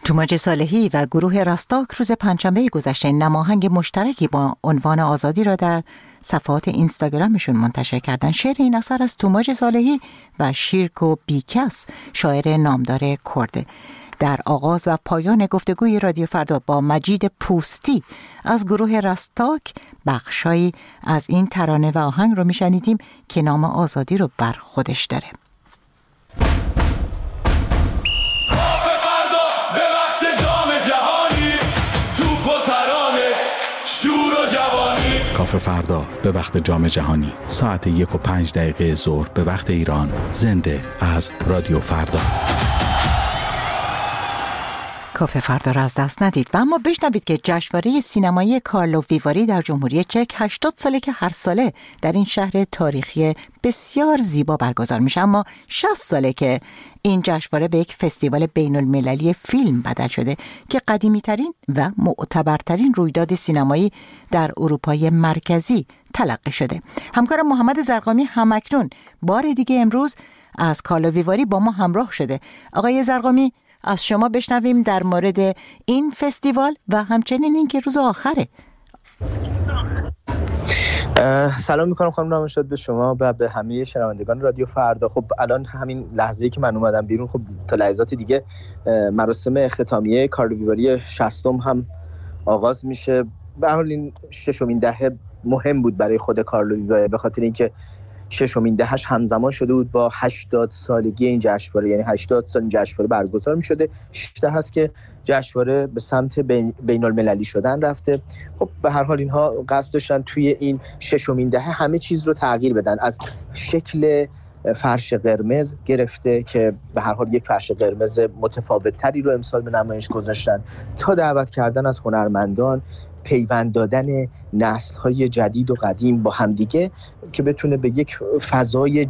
توماج صالحی و گروه راستاک روز پنجشنبه گذشته نماهنگ مشترکی با عنوان آزادی را در صفحات اینستاگرامشون منتشر کردن. شعر این اثر از توماج صالحی و شیرکو بیکس، شاعر نامدار کرد. در آغاز و پایان گفتگوی رادیو فردا با مجید پوستی از گروه راستاک بخشایی از این ترانه و آهنگ رو میشنیدیم که نام آزادی رو بر خودش داره. کافه فردا به وقت جام جهانی ساعت 1:05 ظهر به وقت ایران، زنده از رادیو فردا. کافه فردا را از دست ندید و اما بشنوید که جشنواره سینمایی کارلو ویواری در جمهوری چک 80 ساله که هر ساله در این شهر تاریخی بسیار زیبا برگزار میشه، اما 60 ساله که این جشنواره به یک فستیوال بین المللی فیلم بدل شده که قدیمی ترین و معتبرترین رویداد سینمایی در اروپای مرکزی تلقی شده. همکارم محمد زرقامی همکنون بار دیگه امروز از کارلو ویواری با ما همراه شده. آقای زرقامی، از شما بشنویم در مورد این فستیوال و همچنین این که روز آخره. سلام میکنم خانم رامشاد به شما و به همه شنوندگان رادیو فردا. خب الان همین لحظه‌ای که من اومدم بیرون، خب تا لحظات دیگه مراسم اختتامیه کارلو ویواری 60 هم آغاز میشه. به هر حال این ششمین دهه مهم بود برای خود کارلو ویواری، به خاطر اینکه ششمین دهش همزمان شده بود با 80 سالگی این جشنواره، یعنی 80 سال این جشنواره برگزار می‌شده. 16 هست که جشنواره به سمت بین المللی شدن رفته. خب به هر حال اینها قصد داشتن توی این ششمین دهه همه چیز رو تغییر بدن، از شکل فرش قرمز گرفته که به هر حال یک فرش قرمز متفاوت‌تری رو امسال به نمایش گذاشتن، تا دعوت کردن از هنرمندان، پیوند دادن نسل‌های جدید و قدیم با همدیگه که بتونه به یک فضای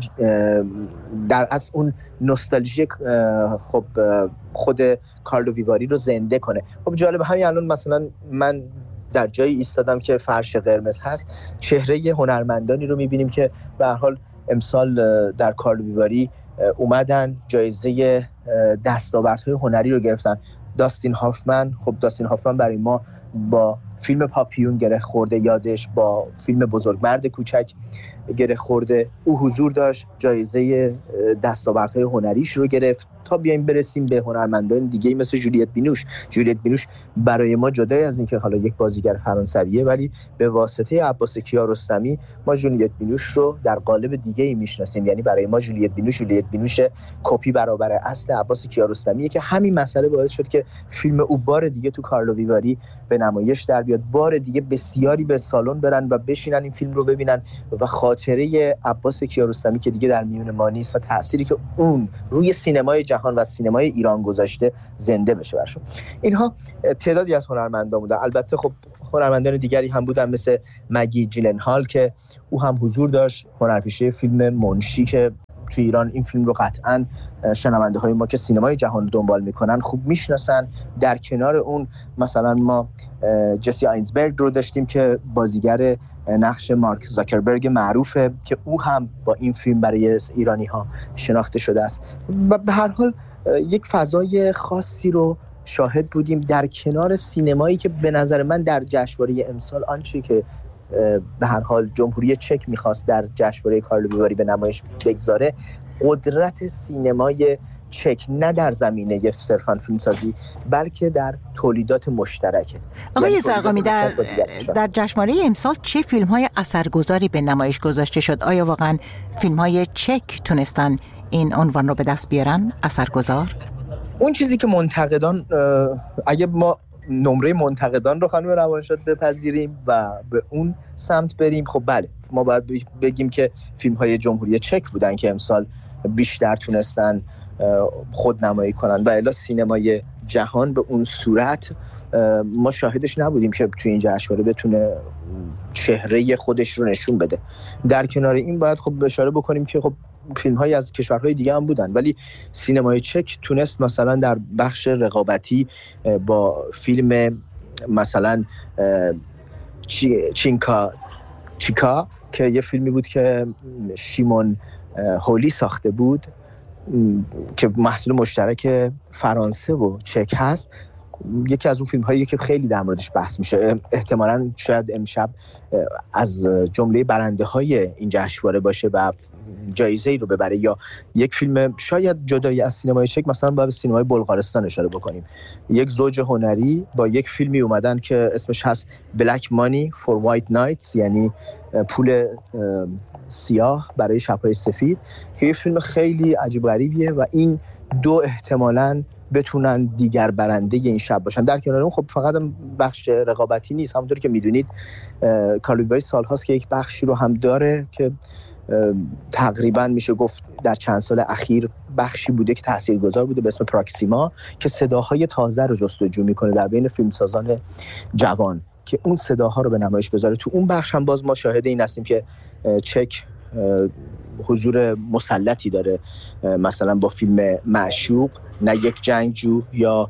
در از اون نوستالژی خب خود کارلو ویواری رو زنده کنه. خب جالب همین الان مثلا من در جایی ایستادم که فرش قرمز هست، چهره هنرمندانی رو می‌بینیم که به هر حال امسال در کارلو ویواری اومدن جایزه دستاوردهای هنری رو گرفتن. داستین هافمن برای ما با فیلم پاپیون گره خورده، یادش با فیلم بزرگمرد کوچک گره خورده. او حضور داشت، جایزه دستاوردهای هنریش رو گرفت. تا بیایم برسیم به هنرمندان دیگه مثل جولیت بینوش برای ما جدای از اینکه حالا یک بازیگر فرانسویه، ولی به واسطه عباس کیارستمی ما جولیت بینوش رو در قالب دیگه‌ای میشناسیم. یعنی برای ما جولیت بینوش کپی برابر اصل عباس کیارستمیه که همین مسئله باعث شد که فیلم او بار دیگه تو کارلو ویواری به نمایش در بیاد، بار دیگه بسیاری به سالن برن و بشینن این فیلم رو ببینن و خاطره عباس کیارستمی که دیگه در میون ما نیست و تأثیری که اون روی سینمای جهان و سینمای ایران گذاشته زنده بشه برشون. اینها تعدادی از هنرمندان بودن. البته خب هنرمندان دیگری هم بودن مثل مگی جیلنهال که او هم حضور داشت، هنرپیشه فیلم منشی که تو ایران این فیلم رو قطعاً شنونده های ما که سینمای جهان رو دنبال میکنن خوب میشناسن. در کنار اون مثلا ما جسی آینزبرگ رو داشتیم که بازیگر نقش مارک زاکربرگ معروفه که او هم با این فیلم برای ایرانی ها شناخته شده است. و به هر حال یک فضای خاصی رو شاهد بودیم در کنار سینمایی که به نظر من در جشنواره امسال آنچه که به هر حال جمهوری چک میخواست در جشنواره کارلو ویواری به نمایش بگذاره، قدرت سینمای چک نه در زمینه صرفاً فیلمسازی بلکه در تولیدات مشترکه. آقای زرقامی، در جشنواره امسال چه فیلم‌های اثرگذاری به نمایش گذاشته شد؟ آیا واقعاً فیلم‌های چک تونستن این عنوان رو به دست بیارن اثرگذار؟ اون چیزی که منتقدان، اگه ما نمره منتقدان رو خانم روانشاد بپذیریم و به اون سمت بریم، خب بله ما باید بگیم که فیلم‌های جمهوری چک بودن که امسال بیشتر تونستن خودنمایی کنن و الا سینمای جهان به اون صورت ما شاهدش نبودیم که توی این جشنواره بتونه چهره خودش رو نشون بده. در کنار این باید خب اشاره بکنیم که خب فیلم‌هایی از کشورهای دیگه هم بودن، ولی سینمای چک تونست مثلا در بخش رقابتی با فیلم مثلا چیکا که یه فیلمی بود که شیمون هولی ساخته بود که محصول مشترک فرانسه و چک هست، یکی از اون فیلم هایی که خیلی در موردش بحث میشه، احتمالاً شاید امشب از جمله برنده های این جشنواره باشه و جایزه‌ای رو ببره، یا یک فیلم شاید جدای از سینمای چک مثلا با سینمای بلغارستان اشاره بکنیم. یک زوج هنری با یک فیلمی اومدن که اسمش هست Black Money for White Nights، یعنی پول سیاه برای شب‌های سفید، که یه فیلم خیلی عجیب غریبیه و این دو احتمالاً بتونن دیگر برنده این شب باشن. در کنار اون خب فقط بخش رقابتی نیست، همونطور که میدونید کارلو ویواری سال‌هاست که یک بخشی رو هم داره که تقریبا میشه گفت در چند سال اخیر بخشی بوده که تاثیرگذار بوده به اسم پراکسیما، که صداهای تازه رو جستجو میکنه در بین فیلمسازان جوان که اون صداها رو به نمایش بذاره. تو اون بخش هم باز ما شاهد این هستیم که چک حضور مسلطی داره، مثلا با فیلم معشوق، نه یک جنگجو یا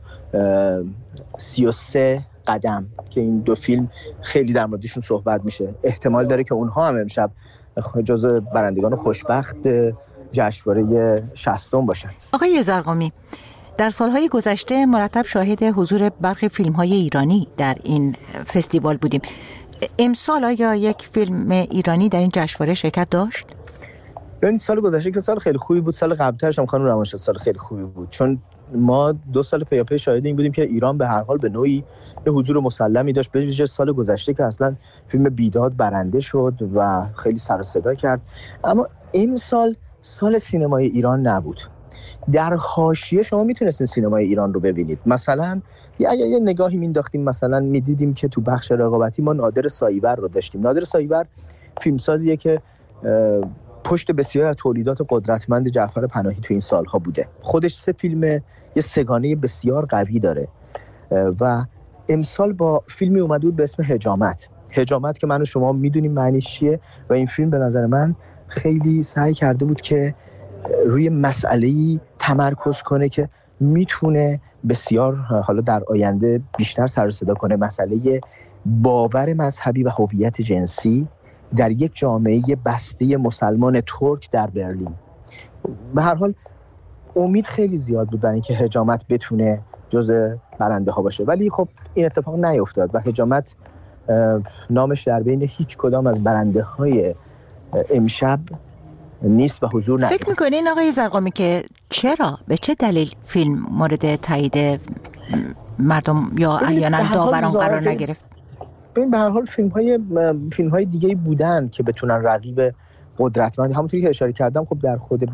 33 قدم که این دو فیلم خیلی در موردشون صحبت میشه. احتمال داره که اونها هم امشب جزو برندگان خوشبخت جشنواره 60 باشن. آقای زرقامی، در سالهای گذشته مرتب شاهد حضور برخی فیلم‌های ایرانی در این فستیوال بودیم. امسال آیا یک فیلم ایرانی در این جشنواره شرکت داشت؟ این سال گذشته که سال خیلی خوبی بود، سال قبل‌ترش هم خانم روانشاد سال خیلی خوبی بود، چون ما 2 سال پیاپی شاهد این بودیم که ایران به هر حال به نوعی یه حضور مسلمی داشت، به ویژه سال گذشته که اصلا فیلم بیداد برنده شد و خیلی سر و صدا کرد. اما این سال سینمای ایران نبود. در حاشیه شما میتونستین سینمای ایران رو ببینید. مثلا یه نگاهی مینداختیم، مثلا میدیدیم که تو بخش رقابتی ما نادر سایور رو داشتیم. نادر سایور فیلمسازیه که پشت بسیاری از تولیدات قدرتمند جعفر پناهی تو این سالها بوده. خودش 3 فیلم، یه سگانه بسیار قوی داره و امسال با فیلمی اومده بود به اسم حجامت که من و شما میدونیم معنیش چیه و این فیلم به نظر من خیلی سعی کرده بود که روی مسئله‌ای تمرکز کنه که میتونه بسیار حالا در آینده بیشتر سر و صدا کنه، مسئله باور مذهبی و هویت جنسی در یک جامعه بسته مسلمان ترک در برلین. به هر حال امید خیلی زیاد بود برای اینکه حجامت بتونه جزء برنده ها باشه، ولی خب این اتفاق نیفتاد و حجامت نامش در بین هیچ کدام از برنده های امشب نیست و حضور نداره. فکر میکنین آقای زرقامی که چرا، به چه دلیل فیلم مورد تایید مردم یا احیانا داوران قرار نگرفت؟ ببین به هر حال فیلم های دیگه بودن که بتونن رقیب قدرتمند، همونطوری که اشاره کردم خب در خود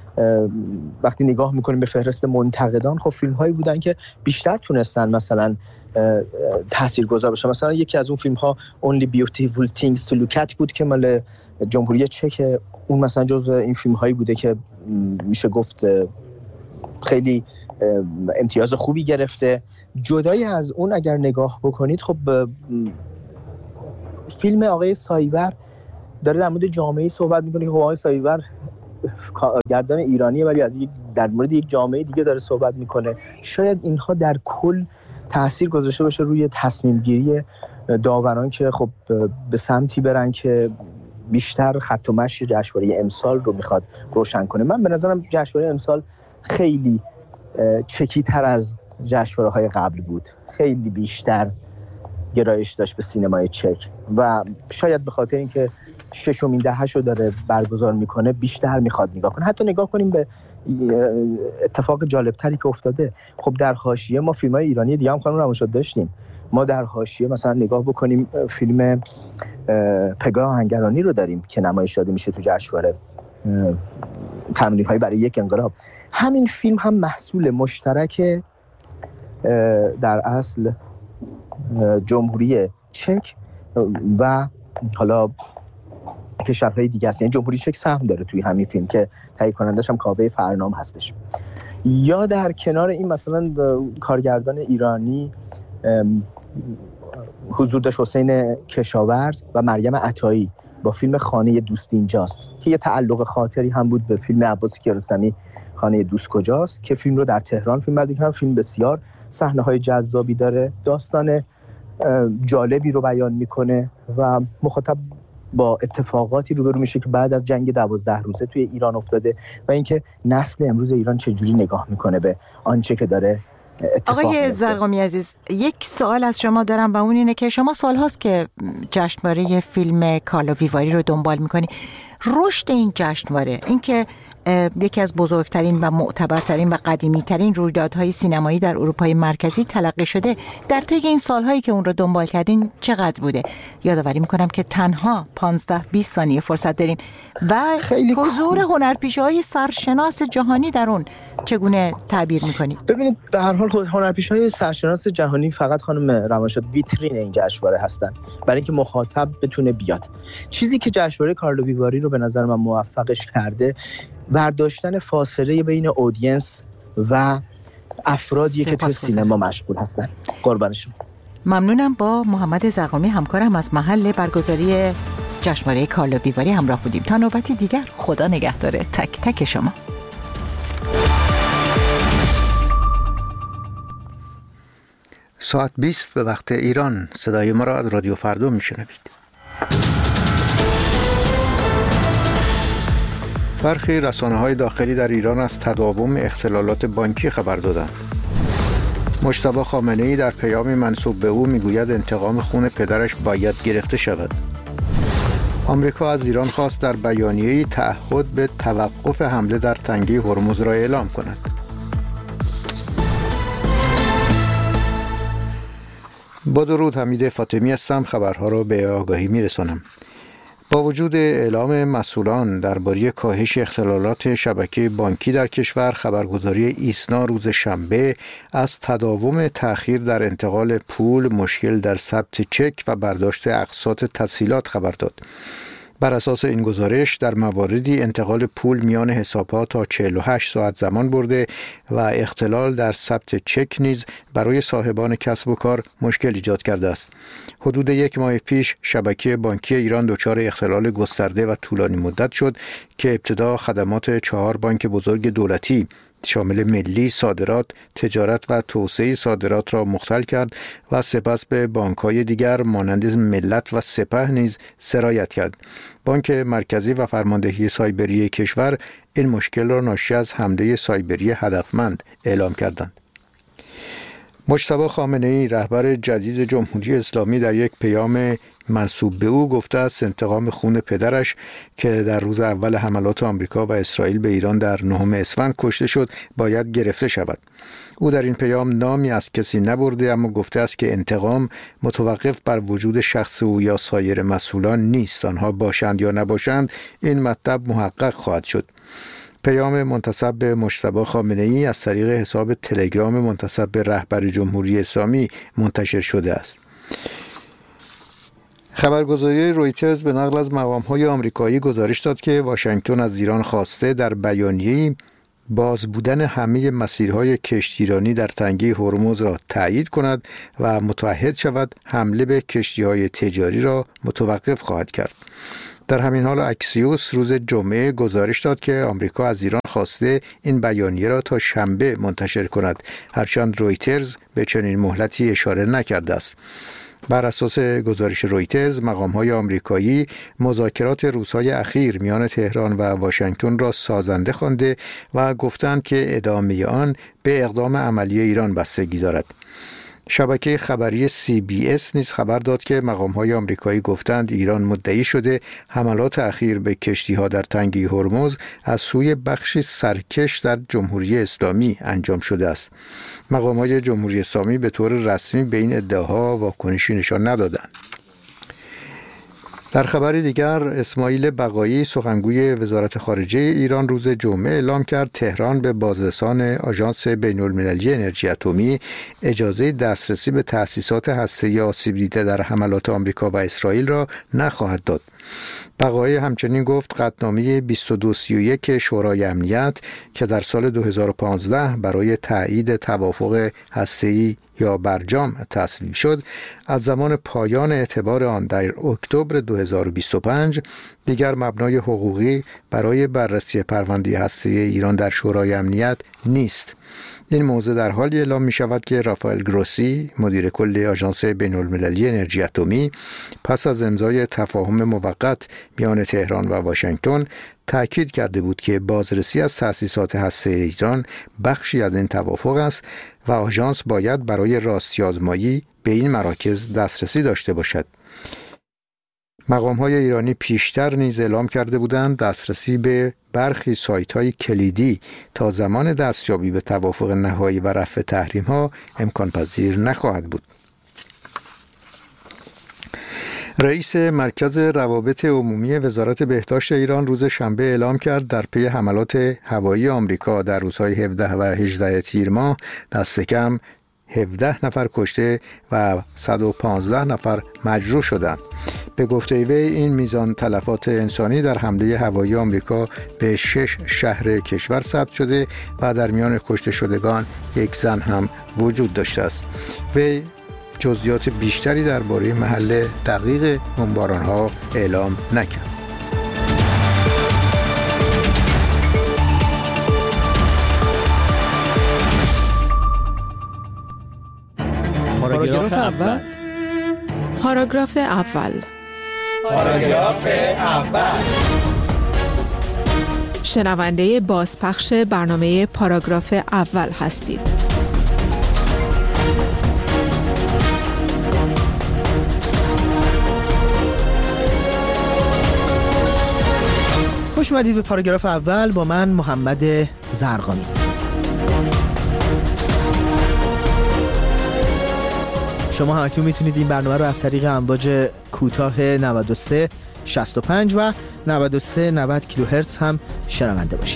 وقتی نگاه میکنیم به فهرست منتقدان، خب فیلم هایی بودن که بیشتر تونستن مثلا تاثیرگذار باشن. مثلا یکی از اون فیلم ها Only Beautiful Things to Look At بود که مال جمهوری چک، اون مثلا جزو این فیلم هایی بوده که میشه گفت خیلی امتیاز خوبی گرفته. جدای از اون اگر نگاه بکنید خب فیلم آقای سایور داره در مورد جامعه‌ای صحبت میکنه که خب آقای سایور کارگردان ایرانیه ولی در مورد یک جامعه دیگه داره صحبت میکنه. شاید اینها در کل تأثیر گذاشته باشه روی تصمیم گیری داوران که خب به سمتی برن که بیشتر خط و مشی جشنواره امسال رو میخواد روشن کنه. من به نظرم جشنواره امسال خیلی چکی‌تر از جشنواره‌های قبل بود، خیلی بیشتر گرایش داشت به سینمای چک و شاید به خاطر اینکه 6مین دهه‌شو داره برگزار میکنه بیشتر میخواد نگاه کنه. حتی نگاه کنیم به اتفاق جالبتری که افتاده. خب در حاشیه ما فیلم‌های ایرانی دیگه هم خانم روانشاد داشتیم. ما در حاشیه مثلا نگاه بکنیم فیلم پگاه آهنگرانی رو داریم که نمایش داده میشه تو جشنواره تمرین‌های برای یک انقلاب. همین فیلم هم محصول مشترک در اصل جمهوری چک و حالا کشورهای دیگه است. یعنی جمهوری چک سهم داره توی همین فیلم که تهیه کنندش هم کاوه فرنام هستش. یا در کنار این مثلا کارگردان ایرانی حضور داشت حسین کشاورز و مریم عطایی با فیلم خانه دوست اینجاست که یه تعلق خاطری هم بود به فیلم عباس کیارستمی خانه دوست کجاست که فیلم رو در تهران فیلم برداری کردن. فیلم بسیار صحنه‌های جذابی داره، داستان جالبی رو بیان میکنه و مخاطب با اتفاقاتی روبرو میشه که بعد از جنگ 12 روزه توی ایران افتاده و اینکه نسل امروز ایران چجوری نگاه میکنه به آنچه که داره آقای زرقامی عزیز، یک سوال از شما دارم و اون اینه که شما سال‌هاست که جشنواره فیلم کارلو ویواری رو دنبال می‌کنی. رشد این جشنواره، این که یکی از بزرگترین و معتبرترین و قدیمی‌ترین رویدادهای سینمایی در اروپای مرکزی تلقی شده، در طی این سال‌هایی که اون رو دنبال کردین چقدر بوده؟ یادآوری می‌کنم که تنها 15-20 ثانیه فرصت داریم و حضور هنرپیشه‌های سرشناس جهانی در اون چگونه تعبیر می‌کنید؟ ببینید، به هر حال هنرپیشه‌های سرشناس جهانی فقط خانم روانشاد ویترین این جشنواره هستن، برای اینکه مخاطب بتونه بیاد. چیزی که جشنواره کارلو ویواری رو به نظر من موفقش کرده، برداشتن فاصله بین اودینس و افرادی که تو سینما مشغول هستن. قربان شما. ممنونم. با محمد زرقامی همکارم از محل برگزاری جشنواره کارلو ویواری همراه بودیم. تا نوبتی دیگر، خدا نگهدار تک تک شما. ساعت 20 به وقت ایران. صدای ما را از رادیو فردا میشنوید. برخی رسانه‌های داخلی در ایران از تداوم اختلالات بانکی خبر دادند. مجتبی خامنه‌ای در پیامی منسوب به او میگوید انتقام خون پدرش باید گرفته شود. آمریکا از ایران خواست در بیانیه‌ای تعهد به توقف حمله در تنگه هرمز را اعلام کند. با درود، حمید فاطمی هستم. خبرها را به آگاهی میرسانم. با وجود اعلام مسئولان درباره کاهش اختلالات شبکه بانکی در کشور، خبرگزاری ایسنا روز شنبه از تداوم تأخیر در انتقال پول، مشکل در ثبت چک و برداشت اقساط تسهیلات خبر داد. بر اساس این گزارش در مواردی انتقال پول میان حساب‌ها تا 48 ساعت زمان برده و اختلال در ثبت چک نیز برای صاحبان کسب و کار مشکل ایجاد کرده است. حدود 1 ماه پیش شبکه بانکی ایران دچار اختلال گسترده و طولانی مدت شد که ابتدا خدمات 4 بانک بزرگ دولتی شامل ملی، صادرات، تجارت و توسعه صادرات را مختل کرد و سپس به بانک‌های دیگر مانند ملت و سپه نیز سرایت کرد. بانک مرکزی و فرماندهی سایبری کشور این مشکل را ناشی از حمله سایبری هدفمند اعلام کردند. مجتبی خامنه‌ای رهبر جدید جمهوری اسلامی در یک پیام منسوب به او گفته است انتقام خون پدرش که در روز اول حملات آمریکا و اسرائیل به ایران در 9 اسفند کشته شد باید گرفته شود. او در این پیام نامی از کسی نبرده، اما گفته است که انتقام متوقف بر وجود شخص او یا سایر مسئولان نیست. آنها باشند یا نباشند این مطلب محقق خواهد شد. پیام منتسب به مجتبی خامنه‌ای از طریق حساب تلگرام منتسب به رهبر جمهوری اسلامی منتشر شده است. خبرگزاری رویترز به نقل از مقام‌های آمریکایی گزارش داد که واشنگتن از ایران خواسته در بیانیه‌ای باز بودن همه مسیرهای کشتیرانی در تنگه هرمز را تایید کند و متعهد شود حمله به کشتی‌های تجاری را متوقف خواهد کرد. در همین حال اکسیوس روز جمعه گزارش داد که آمریکا از ایران خواسته این بیانیه را تا شنبه منتشر کند، هرچند رویترز به چنین مهلتی اشاره نکرده است. بر اساس گزارش رویترز، مقام‌های آمریکایی مذاکرات روزهای اخیر میان تهران و واشنگتن را سازنده خوانده و گفتند که ادامه آن به اقدام عملی ایران بستگی دارد. شبکه خبری CBS نیز خبر داد که مقام‌های آمریکایی گفتند ایران مدعی شده حملات اخیر به کشتی‌ها در تنگه هرمز از سوی بخشی سرکش در جمهوری اسلامی انجام شده است. مقام‌های جمهوری اسلامی به طور رسمی به این ادعاها واکنشی نشان ندادند. در خبر دیگر، اسماعیل بقایی سخنگوی وزارت خارجه ایران روز جمعه اعلام کرد تهران به بازرسان آژانس بین‌المللی انرژی اتمی اجازه دسترسی به تأسیسات هسته‌ای آسیب دیده در حملات آمریکا و اسرائیل را نخواهد داد. بقایی همچنین گفت قطعنامه 2231 شورای امنیت که در سال 2015 برای تایید توافق هسته‌ای یا برجام تصویب شد، از زمان پایان اعتبار آن در اکتبر 2025 دیگر مبنای حقوقی برای بررسی پرونده هسته‌ای ایران در شورای امنیت نیست. این موضوع در حالی اعلام می شود که رافائل گروسی، مدیر کل آژانس بین‌المللی انرژی اتمی، پس از امضای تفاهم موقت میان تهران و واشنگتن تأکید کرده بود که بازرسی از تأسیسات هسته‌ای ایران بخشی از این توافق است و آژانس باید برای راستی آزمایی به این مراکز دسترسی داشته باشد. مقام‌های ایرانی پیشتر نیز اعلام کرده بودند دسترسی به برخی سایت‌های کلیدی تا زمان دستیابی به توافق نهایی و رفع تحریم‌ها امکان پذیر نخواهد بود. رئیس مرکز روابط عمومی وزارت بهداشت ایران روز شنبه اعلام کرد در پی حملات هوایی آمریکا در روزهای 17 و 18 تیر ماه دست کم 17 نفر کشته و 115 نفر مجروح شدند. به گفته وی این میزان تلفات انسانی در حمله هوایی آمریکا به 6 شهر کشور ثبت شده و در میان کشته شدگان یک زن هم وجود داشته است. وی جزئیات بیشتری درباره محل دقیق بمباران‌ها اعلام نکرد. پاراگراف اول. پاراگراف اول. پاراگراف اول. شنونده بازپخش برنامه پاراگراف اول هستید. خوش اومدید به پاراگراف اول با من محمد زرقامی. شما همکنون میتونید این برنامه رو از طریق امواج کوتاه 93 65 و 93 90 کیلوهرتز هم شنونده باشید.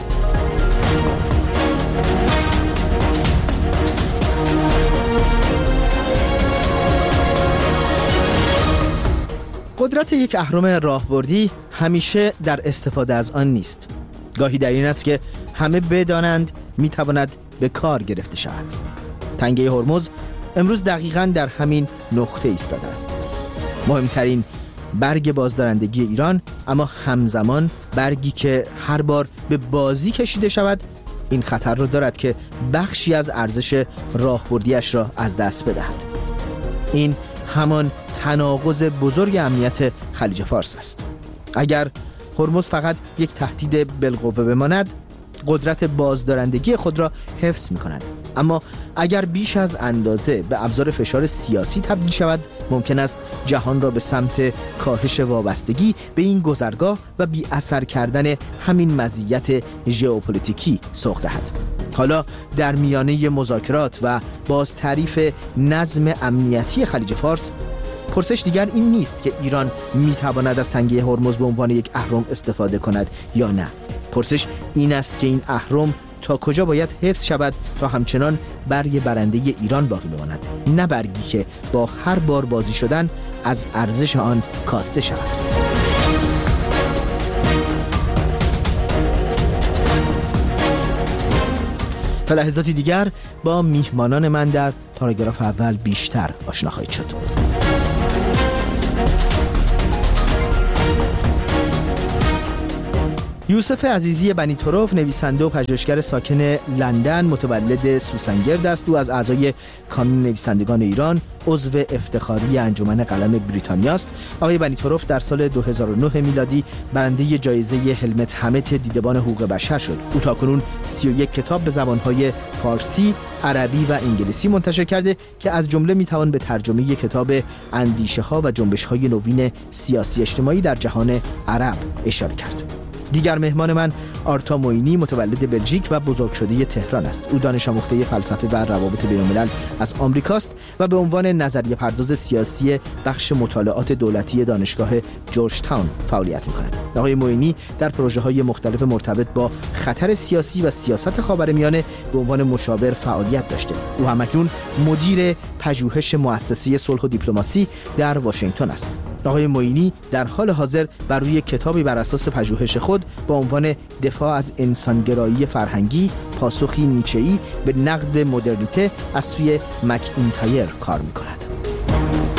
قدرت یک اهرم راهبردی همیشه در استفاده از آن نیست. گاهی در این است که همه بدانند میتواند به کار گرفته شود. تنگه هرمز امروز دقیقاً در همین نقطه ایستاده است. مهمترین برگ بازدارندگی ایران، اما همزمان برگی که هر بار به بازی کشیده شود این خطر را دارد که بخشی از ارزش راهبردیش را از دست بدهد. این همان تناقض بزرگ امنیت خلیج فارس است. اگر هرمز فقط یک تهدید بالقوه بماند، قدرت بازدارندگی خود را حفظ می کند. اما اگر بیش از اندازه به ابزار فشار سیاسی تبدیل شود، ممکن است جهان را به سمت کاهش وابستگی به این گذرگاه و بی اثر کردن همین مزیت ژئوپلیتیکی سوق دهد. حالا در میانه مذاکرات و باز تعریف نظم امنیتی خلیج فارس، پرسش دیگر این نیست که ایران میتواند از تنگه هرمز به عنوان یک اهرم استفاده کند یا نه. پرسش این است که این اهرم تا کجا باید حفظ شود تا همچنان برگ برنده ایران باقی بماند، نه برگی که با هر بار بازی شدن از ارزش آن کاسته شود. تا لحظاتی دیگر با میهمانان من در پاراگراف اول بیشتر آشنا خواهید شد. یوسف عزیزی بنی طرف، نویسنده و پژوهشگر ساکن لندن، متولد سوسنگرد است. او از اعضای کانون نویسندگان ایران، عضو افتخاری انجمن قلم بریتانیا است. آقای بنی طرف در سال 2009 میلادی برنده جایزه هلمت همت دیدبان حقوق بشر شد. او تاکنون 31 کتاب به زبانهای فارسی، عربی و انگلیسی منتشر کرده که از جمله میتوان به ترجمه کتاب اندیشه‌ها و جنبش‌های نوین سیاسی اجتماعی در جهان عرب اشاره کرد. دیگر مهمان من آرتا موینی، متولد بلژیک و بزرگ شده تهران است. او دانش آموخته فلسفه و روابط بین‌الملل از آمریکاست و به عنوان نظریه پرداز سیاسی بخش مطالعات دولتی دانشگاه جورج تاون فعالیت می‌کند. آقای موینی در پروژه‌های مختلف مرتبط با خطر سیاسی و سیاست خاورمیانه به عنوان مشاور فعالیت داشته. او همکنون مدیر پژوهش مؤسسه صلح و دیپلماسی در واشنگتن است. آقای موینی در حال حاضر بر روی کتابی بر اساس پژوهش خود با عنوان دفاع از انسانگرایی فرهنگی، پاسخی نیچه‌ای به نقد مدرنیته از سوی مک اینتایر کار می‌کند.